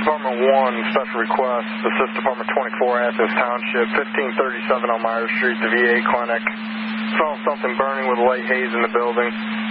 Department 1, special request. Assist Department 24, Athens Township, 1537 Elmira Street, the VA clinic. Saw something burning with light haze in the building.